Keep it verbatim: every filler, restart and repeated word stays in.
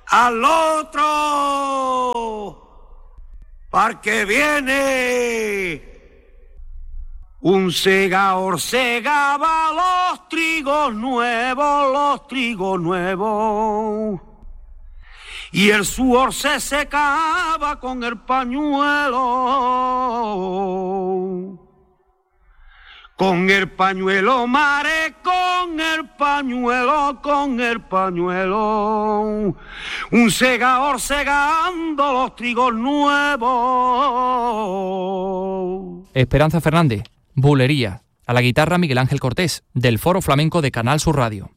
al otro, porque viene un segador, segaba los trigos nuevos, los trigos nuevos, y el sudor se secaba con el pañuelo. Con el pañuelo, mare, con el pañuelo, con el pañuelo. Un segador segando los trigos nuevos. Esperanza Fernández, Bulería. A la guitarra Miguel Ángel Cortés, del Foro Flamenco de Canal Sur Radio.